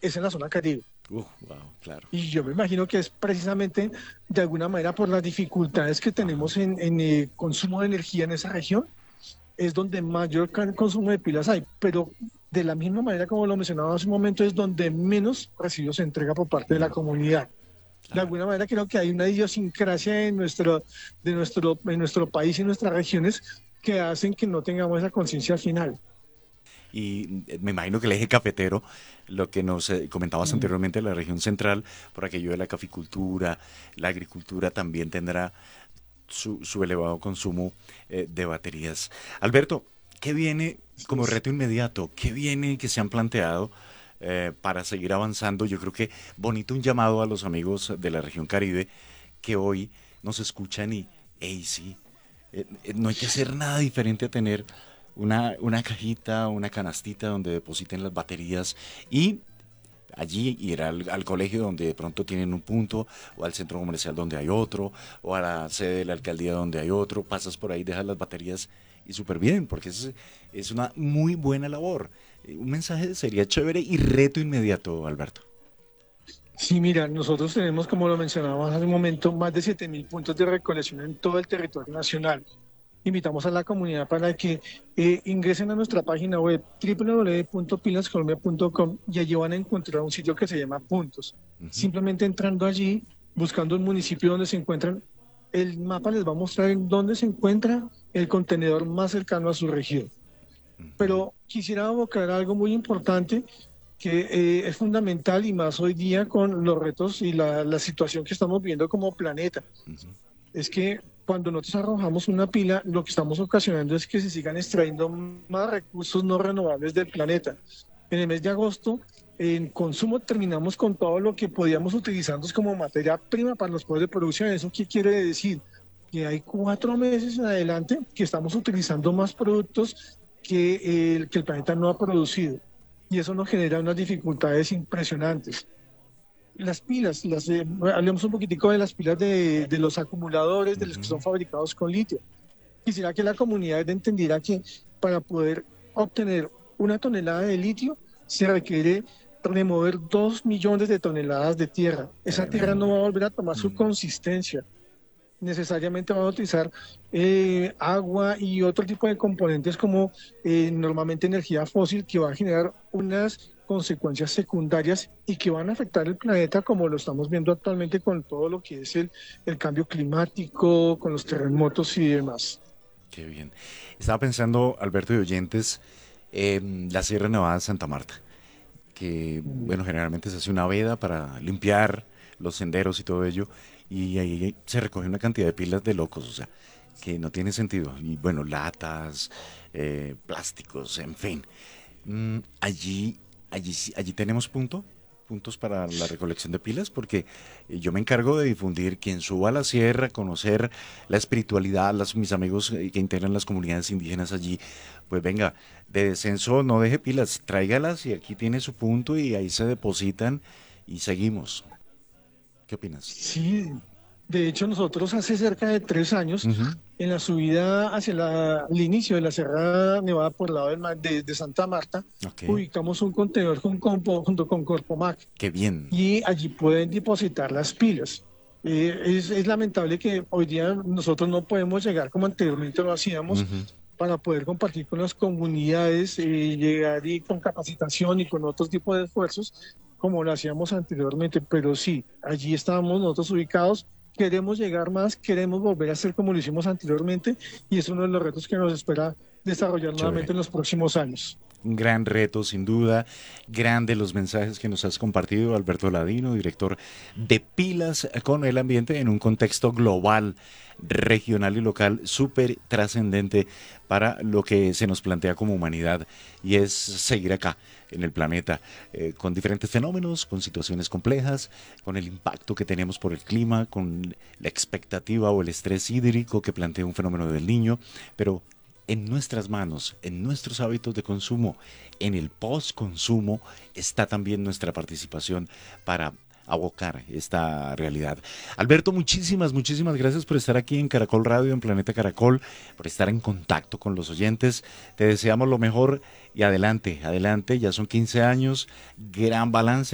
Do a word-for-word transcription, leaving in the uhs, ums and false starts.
es en la zona Caribe. Uh, wow, claro. Y yo me imagino que es precisamente de alguna manera por las dificultades que Ajá. tenemos en, en el consumo de energía en esa región, es donde mayor can- consumo de pilas hay, pero de la misma manera como lo mencionaba hace un momento, es donde menos residuos se entrega por parte de la Mm, comunidad. De claro. alguna manera creo que hay una idiosincrasia en nuestro, de nuestro, en nuestro país y en nuestras regiones que hacen que no tengamos esa conciencia final. Y eh, me imagino que el eje cafetero, lo que nos eh, comentabas Mm. anteriormente, la región central, por aquello de la caficultura, la agricultura también tendrá su, su elevado consumo eh, de baterías. Alberto, ¿qué viene como Entonces, reto inmediato? ¿Qué viene que se han planteado eh, para seguir avanzando? Yo creo que bonito un llamado a los amigos de la región Caribe que hoy nos escuchan y, hey, sí, eh, eh, no hay que hacer nada diferente a tener una, una cajita, una canastita donde depositen las baterías y allí ir al, al colegio donde de pronto tienen un punto, o al centro comercial donde hay otro, o a la sede de la alcaldía donde hay otro, pasas por ahí, dejas las baterías y súper bien, porque es, es una muy buena labor. Eh, Un mensaje sería chévere y reto inmediato, Alberto. sí, mira, nosotros tenemos, como lo mencionábamos hace un momento, más de siete mil puntos de recolección en todo el territorio nacional. Invitamos a la comunidad para que eh, ingresen a nuestra página web w w w punto pilas colombia punto com y allí van a encontrar un sitio que se llama Puntos. Ujú, Simplemente entrando allí, buscando un municipio donde se encuentran, el mapa les va a mostrar en dónde se encuentra el contenedor más cercano a su región. ujú, Pero quisiera abocar algo muy importante que eh, es fundamental y más hoy día con los retos y la, la situación que estamos viendo como planeta. ujú. Es que cuando nosotros arrojamos una pila, lo que estamos ocasionando es que se sigan extrayendo más recursos no renovables del planeta. En el mes de agosto, en consumo terminamos con todo lo que podíamos utilizarnos como materia prima para los poderes de producción. ¿Eso qué quiere decir? Que hay cuatro meses en adelante que estamos utilizando más productos que el, que el planeta no ha producido. Y eso nos genera unas dificultades impresionantes. Las pilas, las, eh, hablemos un poquitico de las pilas de, de los acumuladores, de los que Ujú. son fabricados con litio. Quisiera que la comunidad entendiera que para poder obtener una tonelada de litio se requiere remover dos millones de toneladas de tierra. Esa tierra no Tremendo. va a volver a tomar su Mm, consistencia. Necesariamente van a utilizar eh, agua y otro tipo de componentes como eh, normalmente energía fósil que va a generar unas consecuencias secundarias y que van a afectar el planeta como lo estamos viendo actualmente con todo lo que es el, el cambio climático, con los terremotos y demás. qué bien. Estaba pensando, Alberto y oyentes, en la Sierra Nevada de Santa Marta, que, Mm. bueno, generalmente se hace una veda para limpiar los senderos y todo ello, y ahí se recoge una cantidad de pilas de locos, o sea, que no tiene sentido. Y bueno, latas, eh, plásticos, en fin. Mm, allí, allí, sí- allí tenemos punto, puntos para la recolección de pilas, porque eh, yo me encargo de difundir quien suba a la sierra, conocer la espiritualidad, las, mis amigos eh, que integran las comunidades indígenas allí, pues venga, de descenso no deje pilas, tráigalas y aquí tiene su punto y ahí se depositan y seguimos. ¿Qué opinas? Sí, de hecho nosotros hace cerca de tres años, Ujú. en la subida hacia la- el inicio de la Sierra Nevada por el lado del mar- de, de Santa Marta, Ok, ubicamos un contenedor con, con- junto con Corpomac qué bien. y allí pueden depositar las pilas. Eh, es, es lamentable que hoy día nosotros no podemos llegar como anteriormente lo hacíamos Ujú. para poder compartir con las comunidades, eh, llegar y con capacitación y con otros tipos de esfuerzos como lo hacíamos anteriormente. Pero sí, allí estábamos nosotros ubicados. Queremos llegar más, queremos volver a hacer como lo hicimos anteriormente y es uno de los retos que nos espera desarrollar Chévere. nuevamente en los próximos años. Un gran reto, sin duda. Grande los mensajes que nos has compartido, Alberto Ladino, director de Pilas con el Ambiente en un contexto global, regional y local, súper trascendente para lo que se nos plantea como humanidad y es seguir acá en el planeta eh, con diferentes fenómenos, con situaciones complejas, con el impacto que tenemos por el clima, con la expectativa o el estrés hídrico que plantea un fenómeno del niño, pero en nuestras manos, en nuestros hábitos de consumo, en el post-consumo, está también nuestra participación para abocar esta realidad. Alberto, muchísimas, muchísimas gracias por estar aquí en Caracol Radio, en Planeta Caracol, por estar en contacto con los oyentes. Te deseamos lo mejor y adelante, adelante, ya son quince años, gran balance.